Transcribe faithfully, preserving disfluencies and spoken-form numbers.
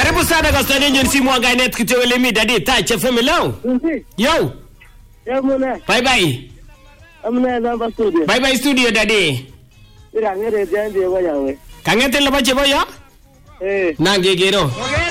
Karibu sana kwa studio nyoni simu wanga net kitewele mi dadi touch F M leo. Yo. Ya muna. Bye bye. Amna namba studio. Bye bye studio dadi. Ira ngere jande wa yawe. Kangete laba chebo yo? Eh. Nange gero. Okay.